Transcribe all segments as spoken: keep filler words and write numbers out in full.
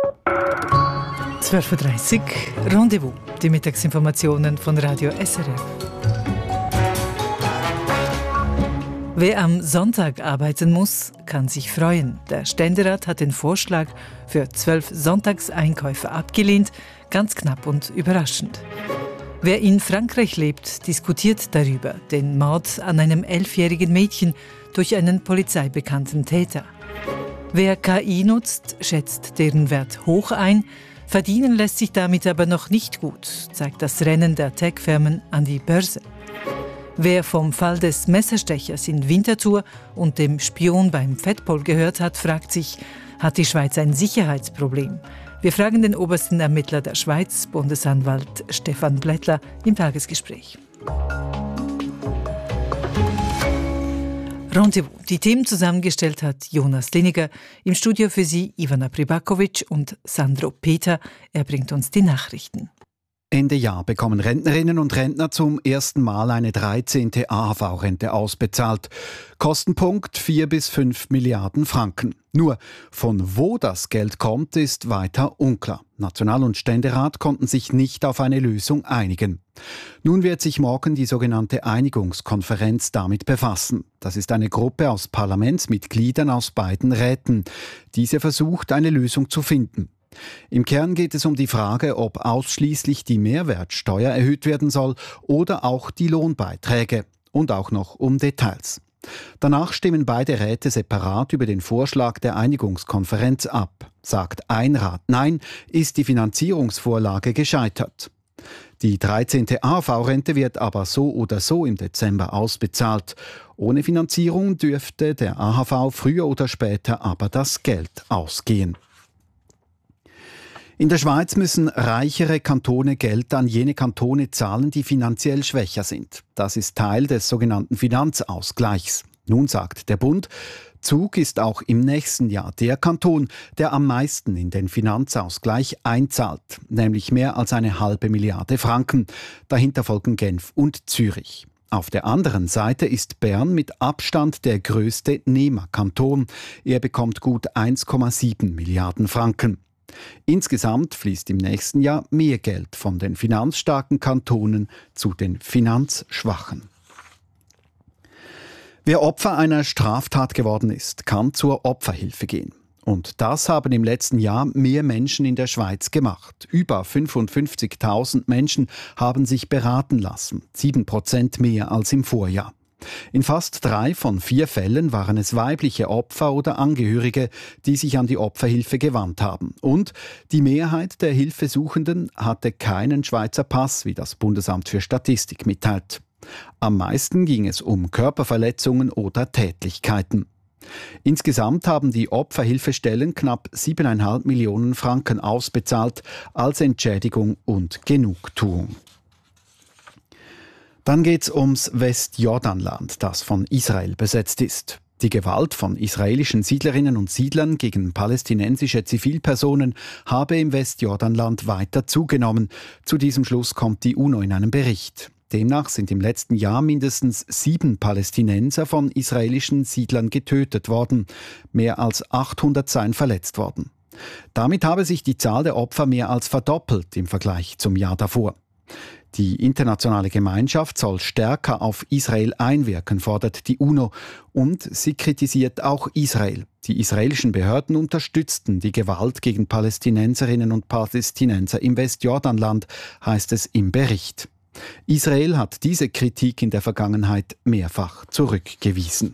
zwölf Uhr dreißig, Rendezvous, die Mittagsinformationen von Radio S R F. Wer am Sonntag arbeiten muss, kann sich freuen. Der Ständerat hat den Vorschlag für zwölf Sonntagseinkäufe abgelehnt, ganz knapp und überraschend. Wer in Frankreich lebt, diskutiert darüber, den Mord an einem elfjährigen Mädchen durch einen polizeibekannten Täter. Wer K I nutzt, schätzt deren Wert hoch ein. Verdienen lässt sich damit aber noch nicht gut, zeigt das Rennen der Tech-Firmen an die Börse. Wer vom Fall des Messerstechers in Winterthur und dem Spion beim Fettpol gehört hat, fragt sich, hat die Schweiz ein Sicherheitsproblem? Wir fragen den obersten Ermittler der Schweiz, Bundesanwalt Stefan Blättler, im Tagesgespräch. Rendezvous. Die Themen zusammengestellt hat Jonas Liniger. Im Studio für Sie Ivana Pribakovic und Sandro Peter. Er bringt uns die Nachrichten. Ende Jahr bekommen Rentnerinnen und Rentner zum ersten Mal eine dreizehnte A H V-Rente ausbezahlt. Kostenpunkt vier bis fünf Milliarden Franken. Nur von wo das Geld kommt, ist weiter unklar. National- und Ständerat konnten sich nicht auf eine Lösung einigen. Nun wird sich morgen die sogenannte Einigungskonferenz damit befassen. Das ist eine Gruppe aus Parlamentsmitgliedern aus beiden Räten. Diese versucht, eine Lösung zu finden. Im Kern geht es um die Frage, ob ausschließlich die Mehrwertsteuer erhöht werden soll oder auch die Lohnbeiträge und auch noch um Details. Danach stimmen beide Räte separat über den Vorschlag der Einigungskonferenz ab. Sagt ein Rat Nein, ist die Finanzierungsvorlage gescheitert. Die dreizehnte A H V-Rente wird aber so oder so im Dezember ausbezahlt. Ohne Finanzierung dürfte der A H V früher oder später aber das Geld ausgehen. In der Schweiz müssen reichere Kantone Geld an jene Kantone zahlen, die finanziell schwächer sind. Das ist Teil des sogenannten Finanzausgleichs. Nun sagt der Bund, Zug ist auch im nächsten Jahr der Kanton, der am meisten in den Finanzausgleich einzahlt, nämlich mehr als eine halbe Milliarde Franken. Dahinter folgen Genf und Zürich. Auf der anderen Seite ist Bern mit Abstand der größte Nehmerkanton. Er bekommt gut eins Komma sieben Milliarden Franken. Insgesamt fließt im nächsten Jahr mehr Geld von den finanzstarken Kantonen zu den finanzschwachen. Wer Opfer einer Straftat geworden ist, kann zur Opferhilfe gehen. Und das haben im letzten Jahr mehr Menschen in der Schweiz gemacht. Über fünfundfünfzigtausend Menschen haben sich beraten lassen, sieben Prozent mehr als im Vorjahr. In fast drei von vier Fällen waren es weibliche Opfer oder Angehörige, die sich an die Opferhilfe gewandt haben. Und die Mehrheit der Hilfesuchenden hatte keinen Schweizer Pass, wie das Bundesamt für Statistik mitteilt. Am meisten ging es um Körperverletzungen oder Tätlichkeiten. Insgesamt haben die Opferhilfestellen knapp siebeneinhalb Millionen Franken ausbezahlt als Entschädigung und Genugtuung. Dann geht's ums Westjordanland, das von Israel besetzt ist. Die Gewalt von israelischen Siedlerinnen und Siedlern gegen palästinensische Zivilpersonen habe im Westjordanland weiter zugenommen. Zu diesem Schluss kommt die UNO in einem Bericht. Demnach sind im letzten Jahr mindestens sieben Palästinenser von israelischen Siedlern getötet worden. Mehr als achthundert seien verletzt worden. Damit habe sich die Zahl der Opfer mehr als verdoppelt im Vergleich zum Jahr davor. Die internationale Gemeinschaft soll stärker auf Israel einwirken, fordert die UNO. Und sie kritisiert auch Israel. Die israelischen Behörden unterstützten die Gewalt gegen Palästinenserinnen und Palästinenser im Westjordanland, heißt es im Bericht. Israel hat diese Kritik in der Vergangenheit mehrfach zurückgewiesen.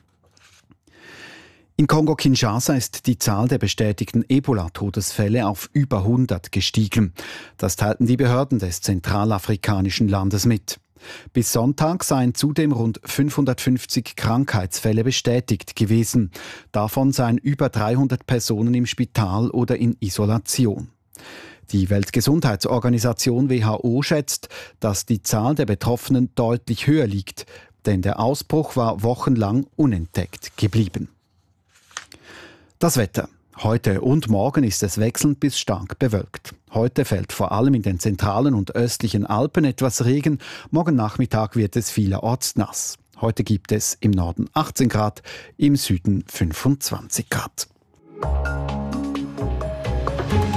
In Kongo-Kinshasa ist die Zahl der bestätigten Ebola-Todesfälle auf über hundert gestiegen. Das teilten die Behörden des zentralafrikanischen Landes mit. Bis Sonntag seien zudem rund fünfhundertfünfzig Krankheitsfälle bestätigt gewesen. Davon seien über dreihundert Personen im Spital oder in Isolation. Die Weltgesundheitsorganisation W H O schätzt, dass die Zahl der Betroffenen deutlich höher liegt, denn der Ausbruch war wochenlang unentdeckt geblieben. Das Wetter. Heute und morgen ist es wechselnd bis stark bewölkt. Heute fällt vor allem in den zentralen und östlichen Alpen etwas Regen. Morgen Nachmittag wird es vielerorts nass. Heute gibt es im Norden achtzehn Grad, im Süden fünfundzwanzig Grad.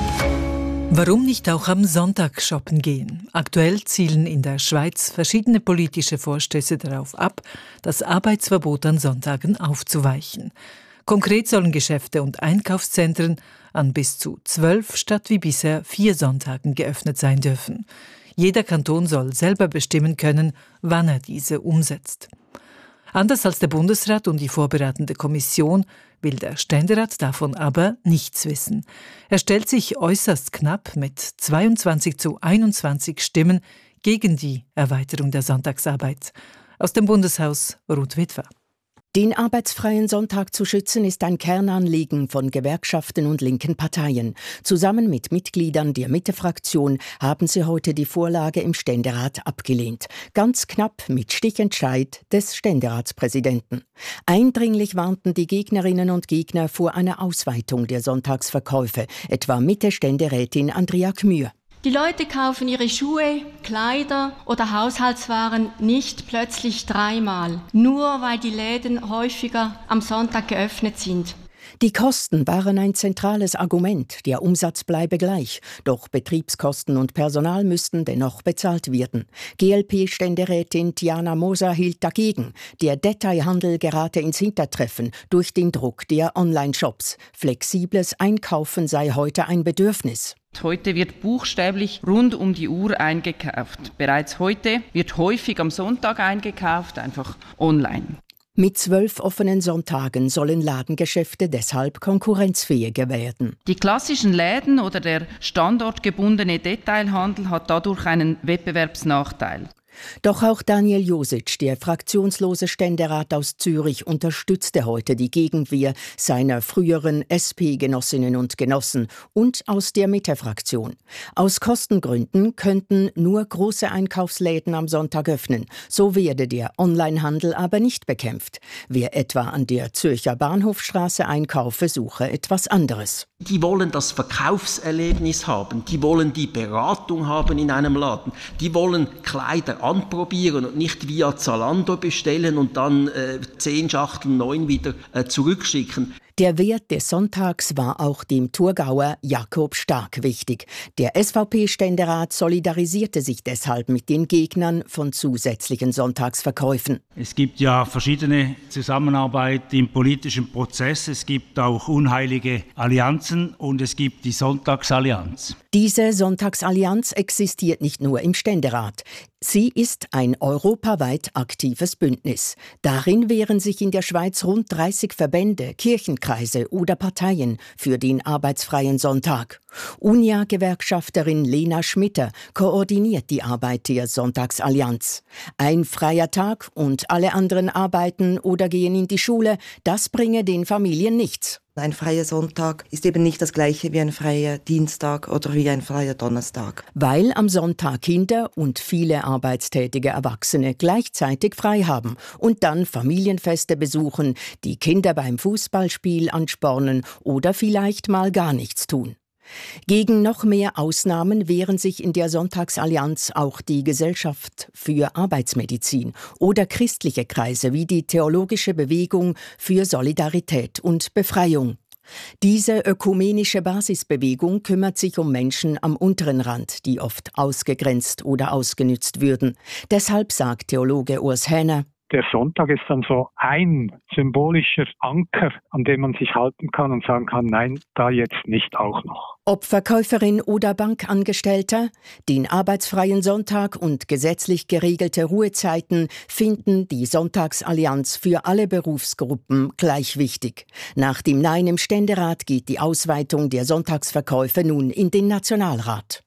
Warum nicht auch am Sonntag shoppen gehen? Aktuell zielen in der Schweiz verschiedene politische Vorstöße darauf ab, das Arbeitsverbot an Sonntagen aufzuweichen. Konkret sollen Geschäfte und Einkaufszentren an bis zu zwölf statt wie bisher vier Sonntagen geöffnet sein dürfen. Jeder Kanton soll selber bestimmen können, wann er diese umsetzt. Anders als der Bundesrat und die vorbereitende Kommission will der Ständerat davon aber nichts wissen. Er stellt sich äußerst knapp mit zweiundzwanzig zu einundzwanzig Stimmen gegen die Erweiterung der Sonntagsarbeit. Aus dem Bundeshaus Ruth Witwer. Den arbeitsfreien Sonntag zu schützen, ist ein Kernanliegen von Gewerkschaften und linken Parteien. Zusammen mit Mitgliedern der Mitte-Fraktion haben sie heute die Vorlage im Ständerat abgelehnt. Ganz knapp mit Stichentscheid des Ständeratspräsidenten. Eindringlich warnten die Gegnerinnen und Gegner vor einer Ausweitung der Sonntagsverkäufe, etwa Mitte-Ständerätin Andrea Gmür. Die Leute kaufen ihre Schuhe, Kleider oder Haushaltswaren nicht plötzlich dreimal, nur weil die Läden häufiger am Sonntag geöffnet sind. Die Kosten waren ein zentrales Argument, der Umsatz bleibe gleich, doch Betriebskosten und Personal müssten dennoch bezahlt werden. G L P-Ständerätin Tiana Moser hielt dagegen, der Detailhandel gerate ins Hintertreffen durch den Druck der Online-Shops. Flexibles Einkaufen sei heute ein Bedürfnis. Heute wird buchstäblich rund um die Uhr eingekauft. Bereits heute wird häufig am Sonntag eingekauft, einfach online. Mit zwölf offenen Sonntagen sollen Ladengeschäfte deshalb konkurrenzfähiger werden. Die klassischen Läden oder der standortgebundene Detailhandel hat dadurch einen Wettbewerbsnachteil. Doch auch Daniel Josic, der fraktionslose Ständerat aus Zürich, unterstützte heute die Gegenwehr seiner früheren S P-Genossinnen und Genossen und aus der Mitte-Fraktion. Aus Kostengründen könnten nur große Einkaufsläden am Sonntag öffnen. So werde der Onlinehandel aber nicht bekämpft. Wer etwa an der Zürcher Bahnhofstraße einkaufe, suche etwas anderes. Die wollen das Verkaufserlebnis haben, die wollen die Beratung haben in einem Laden, die wollen Kleider anprobieren und nicht via Zalando bestellen und dann äh, zehn Schachteln neun wieder äh, zurückschicken. Der Wert des Sonntags war auch dem Thurgauer Jakob Stark wichtig. Der S V P-Ständerat solidarisierte sich deshalb mit den Gegnern von zusätzlichen Sonntagsverkäufen. Es gibt ja verschiedene Zusammenarbeit im politischen Prozess. Es gibt auch unheilige Allianzen und es gibt die Sonntagsallianz. Diese Sonntagsallianz existiert nicht nur im Ständerat. Sie ist ein europaweit aktives Bündnis. Darin wehren sich in der Schweiz rund dreißig Verbände, Kirchenkreise oder Parteien für den arbeitsfreien Sonntag. Unia-Gewerkschafterin Lena Schmitter koordiniert die Arbeit der Sonntagsallianz. Ein freier Tag und alle anderen arbeiten oder gehen in die Schule, das bringe den Familien nichts. Ein freier Sonntag ist eben nicht das gleiche wie ein freier Dienstag oder wie ein freier Donnerstag. Weil am Sonntag Kinder und viele arbeitstätige Erwachsene gleichzeitig frei haben und dann Familienfeste besuchen, die Kinder beim Fußballspiel anspornen oder vielleicht mal gar nichts tun. Gegen noch mehr Ausnahmen wehren sich in der Sonntagsallianz auch die Gesellschaft für Arbeitsmedizin oder christliche Kreise wie die Theologische Bewegung für Solidarität und Befreiung. Diese ökumenische Basisbewegung kümmert sich um Menschen am unteren Rand, die oft ausgegrenzt oder ausgenützt würden. Deshalb sagt Theologe Urs Häner: Der Sonntag ist dann so ein symbolischer Anker, an dem man sich halten kann und sagen kann, nein, da jetzt nicht auch noch. Ob Verkäuferin oder Bankangestellter, den arbeitsfreien Sonntag und gesetzlich geregelte Ruhezeiten finden die Sonntagsallianz für alle Berufsgruppen gleich wichtig. Nach dem Nein im Ständerat geht die Ausweitung der Sonntagsverkäufe nun in den Nationalrat.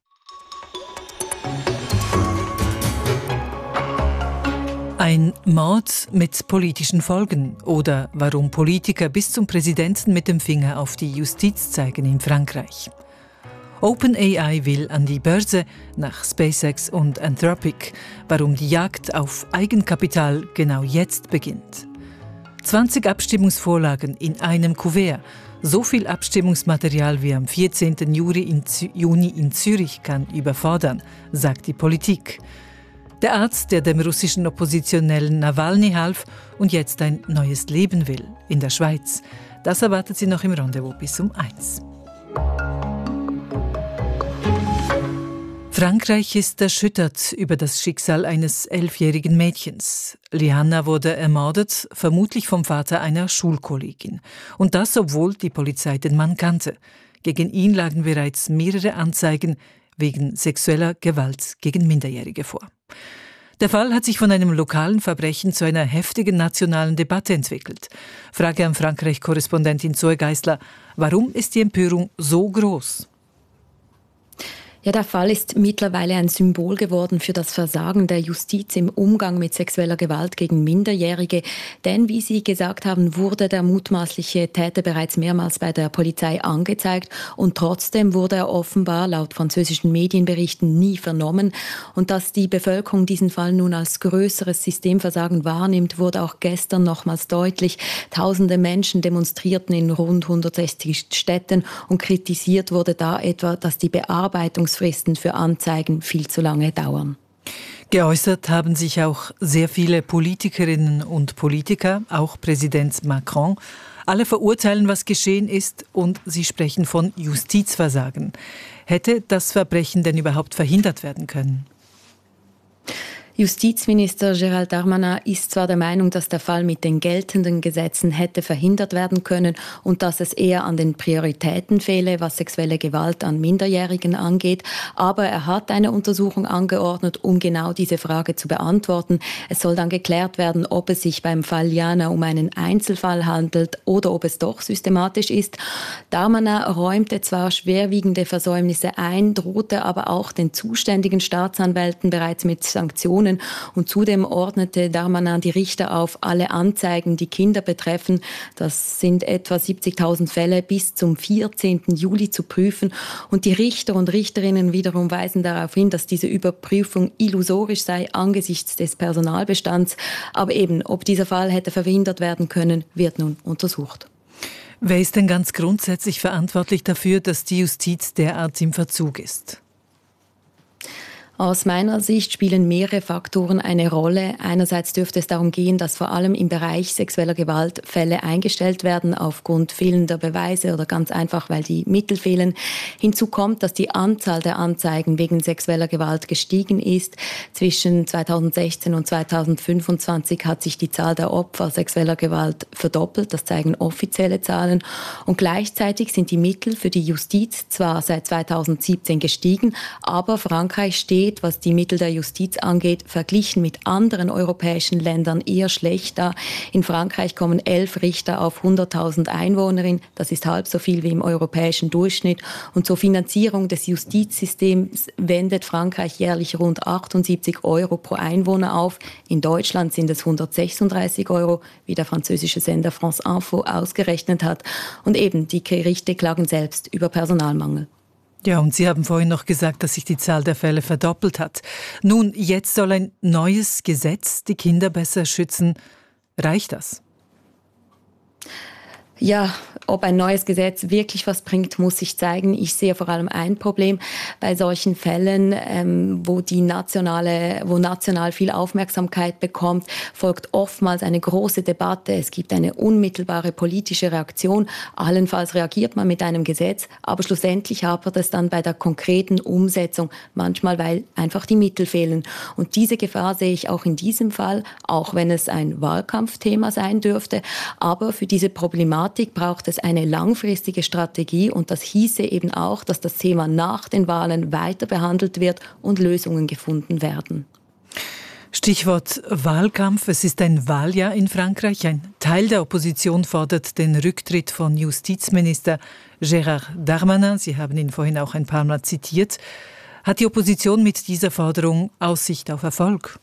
Ein Mord mit politischen Folgen oder warum Politiker bis zum Präsidenten mit dem Finger auf die Justiz zeigen in Frankreich. OpenAI will an die Börse nach SpaceX und Anthropic, warum die Jagd auf Eigenkapital genau jetzt beginnt. zwanzig Abstimmungsvorlagen in einem Kuvert. So viel Abstimmungsmaterial wie am vierzehnten Juni in Zürich kann überfordern, sagt die Politik. Der Arzt, der dem russischen Oppositionellen Nawalny half und jetzt ein neues Leben will in der Schweiz. Das erwartet sie noch im Rendezvous bis um eins. Frankreich ist erschüttert über das Schicksal eines elfjährigen Mädchens. Liana wurde ermordet, vermutlich vom Vater einer Schulkollegin. Und das, obwohl die Polizei den Mann kannte. Gegen ihn lagen bereits mehrere Anzeigen wegen sexueller Gewalt gegen Minderjährige vor. Der Fall hat sich von einem lokalen Verbrechen zu einer heftigen nationalen Debatte entwickelt. Frage an Frankreich-Korrespondentin Zoe Geisler: Warum ist die Empörung so groß? Ja, der Fall ist mittlerweile ein Symbol geworden für das Versagen der Justiz im Umgang mit sexueller Gewalt gegen Minderjährige. Denn, wie Sie gesagt haben, wurde der mutmaßliche Täter bereits mehrmals bei der Polizei angezeigt. Und trotzdem wurde er offenbar laut französischen Medienberichten nie vernommen. Und dass die Bevölkerung diesen Fall nun als größeres Systemversagen wahrnimmt, wurde auch gestern nochmals deutlich. Tausende Menschen demonstrierten in rund hundertsechzig Städten und kritisiert wurde da etwa, dass die Bearbeitungs Fristen für Anzeigen viel zu lange dauern. Geäußert haben sich auch sehr viele Politikerinnen und Politiker, auch Präsident Macron. Alle verurteilen, was geschehen ist, und sie sprechen von Justizversagen. Hätte das Verbrechen denn überhaupt verhindert werden können? Justizminister Gérald Darmanin ist zwar der Meinung, dass der Fall mit den geltenden Gesetzen hätte verhindert werden können und dass es eher an den Prioritäten fehle, was sexuelle Gewalt an Minderjährigen angeht, aber er hat eine Untersuchung angeordnet, um genau diese Frage zu beantworten. Es soll dann geklärt werden, ob es sich beim Fall Liana um einen Einzelfall handelt oder ob es doch systematisch ist. Darmanin räumte zwar schwerwiegende Versäumnisse ein, drohte aber auch den zuständigen Staatsanwälten bereits mit Sanktionen. Und zudem ordnete Darmanin die Richter auf, alle Anzeigen, die Kinder betreffen, das sind etwa siebzigtausend Fälle, bis zum vierzehnten Juli zu prüfen. Und die Richter und Richterinnen wiederum weisen darauf hin, dass diese Überprüfung illusorisch sei angesichts des Personalbestands. Aber eben, ob dieser Fall hätte verhindert werden können, wird nun untersucht. Wer ist denn ganz grundsätzlich verantwortlich dafür, dass die Justiz derart im Verzug ist? Aus meiner Sicht spielen mehrere Faktoren eine Rolle. Einerseits dürfte es darum gehen, dass vor allem im Bereich sexueller Gewalt Fälle eingestellt werden aufgrund fehlender Beweise oder ganz einfach, weil die Mittel fehlen. Hinzu kommt, dass die Anzahl der Anzeigen wegen sexueller Gewalt gestiegen ist. Zwischen zweitausendsechzehn und zweitausendfünfundzwanzig hat sich die Zahl der Opfer sexueller Gewalt verdoppelt. Das zeigen offizielle Zahlen. Und gleichzeitig sind die Mittel für die Justiz zwar seit zweitausendsiebzehn gestiegen, aber Frankreich steht, was die Mittel der Justiz angeht, verglichen mit anderen europäischen Ländern eher schlecht da. In Frankreich kommen elf Richter auf hunderttausend Einwohnerinnen. Das ist halb so viel wie im europäischen Durchschnitt. Und zur Finanzierung des Justizsystems wendet Frankreich jährlich rund achtundsiebzig Euro pro Einwohner auf. In Deutschland sind es hundertsechsunddreißig Euro, wie der französische Sender France Info ausgerechnet hat. Und eben, die Gerichte klagen selbst über Personalmangel. Ja, und Sie haben vorhin noch gesagt, dass sich die Zahl der Fälle verdoppelt hat. Nun, jetzt soll ein neues Gesetz die Kinder besser schützen. Reicht das? Ja, ob ein neues Gesetz wirklich was bringt, muss sich zeigen. Ich sehe vor allem ein Problem bei solchen Fällen, ähm, wo die nationale, wo national viel Aufmerksamkeit bekommt, folgt oftmals eine große Debatte. Es gibt eine unmittelbare politische Reaktion. Allenfalls reagiert man mit einem Gesetz, aber schlussendlich hapert es dann bei der konkreten Umsetzung, manchmal weil einfach die Mittel fehlen. Und diese Gefahr sehe ich auch in diesem Fall, auch wenn es ein Wahlkampfthema sein dürfte. Aber für diese Problematik braucht es eine langfristige Strategie und das hieße eben auch, dass das Thema nach den Wahlen weiter behandelt wird und Lösungen gefunden werden. Stichwort Wahlkampf. Es ist ein Wahljahr in Frankreich. Ein Teil der Opposition fordert den Rücktritt von Justizminister Gérald Darmanin. Sie haben ihn vorhin auch ein paar Mal zitiert. Hat die Opposition mit dieser Forderung Aussicht auf Erfolg?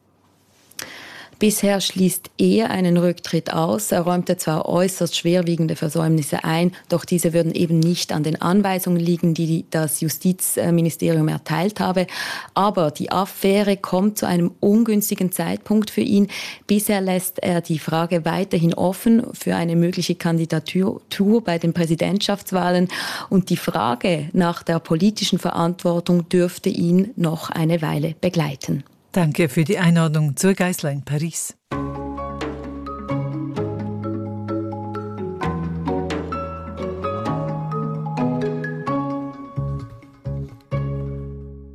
Bisher schließt er einen Rücktritt aus. Er räumte zwar äußerst schwerwiegende Versäumnisse ein, doch diese würden eben nicht an den Anweisungen liegen, die das Justizministerium erteilt habe. Aber die Affäre kommt zu einem ungünstigen Zeitpunkt für ihn. Bisher lässt er die Frage weiterhin offen für eine mögliche Kandidatur bei den Präsidentschaftswahlen. Und die Frage nach der politischen Verantwortung dürfte ihn noch eine Weile begleiten. Danke für die Einordnung zur Geisler in Paris.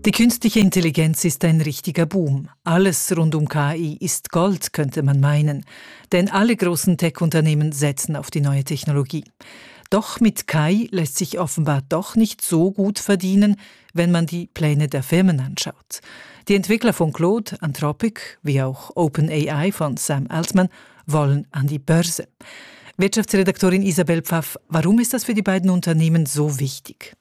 Die künstliche Intelligenz ist ein richtiger Boom. Alles rund um K I ist Gold, könnte man meinen. Denn alle großen Tech-Unternehmen setzen auf die neue Technologie. Doch mit K I lässt sich offenbar doch nicht so gut verdienen, wenn man die Pläne der Firmen anschaut. Die Entwickler von Claude, Anthropic, wie auch OpenAI von Sam Altman, wollen an die Börse. Wirtschaftsredaktorin Isabel Pfaff, warum ist das für die beiden Unternehmen so wichtig?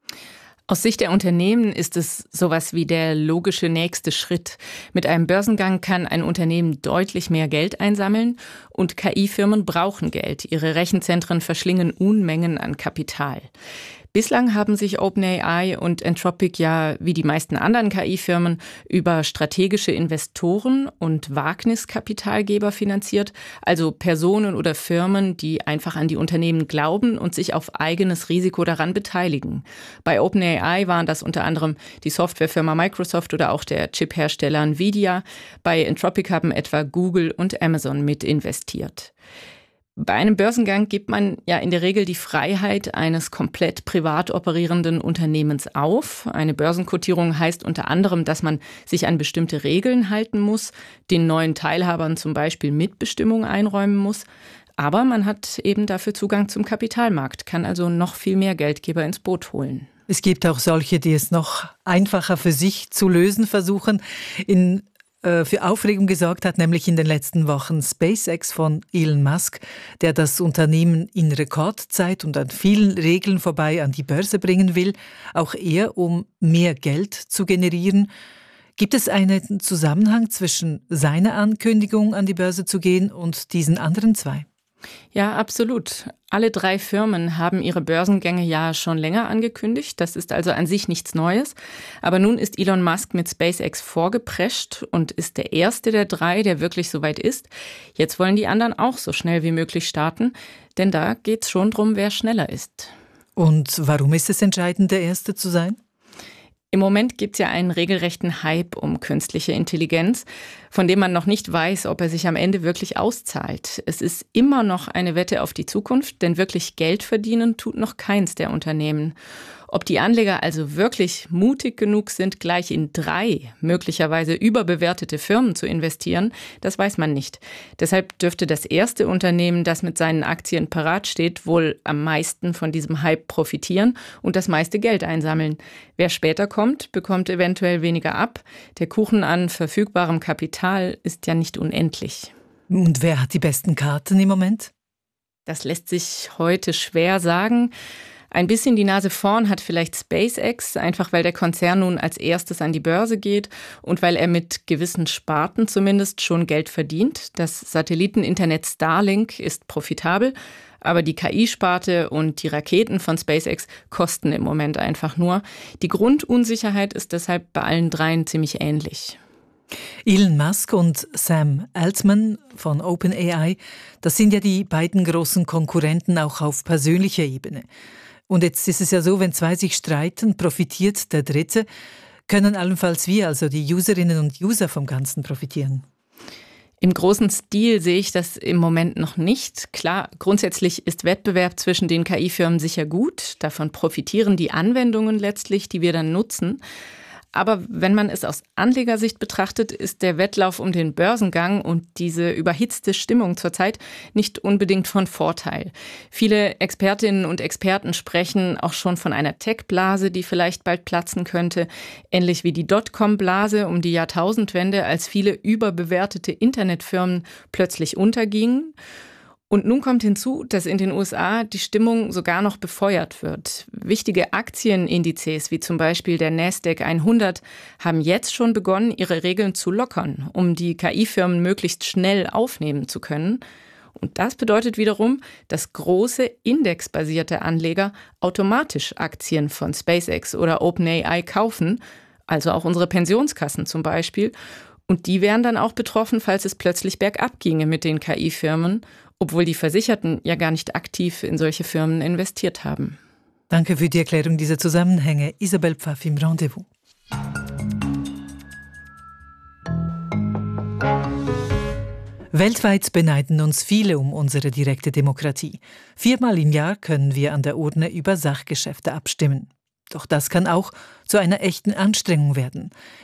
Aus Sicht der Unternehmen ist es sowas wie der logische nächste Schritt. Mit einem Börsengang kann ein Unternehmen deutlich mehr Geld einsammeln und K I-Firmen brauchen Geld. Ihre Rechenzentren verschlingen Unmengen an Kapital. Bislang haben sich OpenAI und Anthropic ja wie die meisten anderen K I-Firmen über strategische Investoren und Wagniskapitalgeber finanziert, also Personen oder Firmen, die einfach an die Unternehmen glauben und sich auf eigenes Risiko daran beteiligen. Bei OpenAI waren das unter anderem die Softwarefirma Microsoft oder auch der Chiphersteller Nvidia. Bei Anthropic haben etwa Google und Amazon mit investiert. Bei einem Börsengang gibt man ja in der Regel die Freiheit eines komplett privat operierenden Unternehmens auf. Eine Börsenkotierung heißt unter anderem, dass man sich an bestimmte Regeln halten muss, den neuen Teilhabern zum Beispiel Mitbestimmung einräumen muss. Aber man hat eben dafür Zugang zum Kapitalmarkt, kann also noch viel mehr Geldgeber ins Boot holen. Es gibt auch solche, die es noch einfacher für sich zu lösen versuchen. In für Aufregung gesorgt hat, nämlich in den letzten Wochen SpaceX von Elon Musk, der das Unternehmen in Rekordzeit und an vielen Regeln vorbei an die Börse bringen will, auch er, um mehr Geld zu generieren. Gibt es einen Zusammenhang zwischen seiner Ankündigung, an die Börse zu gehen, und diesen anderen zwei? Ja, absolut. Alle drei Firmen haben ihre Börsengänge ja schon länger angekündigt. Das ist also an sich nichts Neues. Aber nun ist Elon Musk mit SpaceX vorgeprescht und ist der erste der drei, der wirklich so weit ist. Jetzt wollen die anderen auch so schnell wie möglich starten, denn da geht es schon drum, wer schneller ist. Und warum ist es entscheidend, der Erste zu sein? Im Moment gibt es ja einen regelrechten Hype um künstliche Intelligenz, von dem man noch nicht weiß, ob er sich am Ende wirklich auszahlt. Es ist immer noch eine Wette auf die Zukunft, denn wirklich Geld verdienen tut noch keins der Unternehmen. Ob die Anleger also wirklich mutig genug sind, gleich in drei möglicherweise überbewertete Firmen zu investieren, das weiß man nicht. Deshalb dürfte das erste Unternehmen, das mit seinen Aktien parat steht, wohl am meisten von diesem Hype profitieren und das meiste Geld einsammeln. Wer später kommt, bekommt eventuell weniger ab. Der Kuchen an verfügbarem Kapital ist ja nicht unendlich. Und wer hat die besten Karten im Moment? Das lässt sich heute schwer sagen. Ein bisschen die Nase vorn hat vielleicht SpaceX, einfach weil der Konzern nun als erstes an die Börse geht und weil er mit gewissen Sparten zumindest schon Geld verdient. Das Satelliteninternet Starlink ist profitabel, aber die K I-Sparte und die Raketen von SpaceX kosten im Moment einfach nur. Die Grundunsicherheit ist deshalb bei allen dreien ziemlich ähnlich. Elon Musk und Sam Altman von OpenAI, das sind ja die beiden großen Konkurrenten auch auf persönlicher Ebene. Und jetzt ist es ja so, wenn zwei sich streiten, profitiert der Dritte. Können allenfalls wir, also die Userinnen und User, vom Ganzen profitieren? Im großen Stil sehe ich das im Moment noch nicht. Klar, grundsätzlich ist Wettbewerb zwischen den K I-Firmen sicher gut. Davon profitieren die Anwendungen letztlich, die wir dann nutzen. Aber wenn man es aus Anlegersicht betrachtet, ist der Wettlauf um den Börsengang und diese überhitzte Stimmung zurzeit nicht unbedingt von Vorteil. Viele Expertinnen und Experten sprechen auch schon von einer Tech-Blase, die vielleicht bald platzen könnte, ähnlich wie die Dotcom-Blase um die Jahrtausendwende, als viele überbewertete Internetfirmen plötzlich untergingen. Und nun kommt hinzu, dass in den U S A die Stimmung sogar noch befeuert wird. Wichtige Aktienindizes, wie zum Beispiel der Nasdaq hundert, haben jetzt schon begonnen, ihre Regeln zu lockern, um die K I-Firmen möglichst schnell aufnehmen zu können. Und das bedeutet wiederum, dass große indexbasierte Anleger automatisch Aktien von SpaceX oder OpenAI kaufen, also auch unsere Pensionskassen zum Beispiel. Und die wären dann auch betroffen, falls es plötzlich bergab ginge mit den K I-Firmen, obwohl die Versicherten ja gar nicht aktiv in solche Firmen investiert haben. Danke für die Erklärung dieser Zusammenhänge. Isabel Pfaff im Rendezvous. Weltweit beneiden uns viele um unsere direkte Demokratie. Viermal im Jahr können wir an der Urne über Sachgeschäfte abstimmen. Doch das kann auch zu einer echten Anstrengung werden.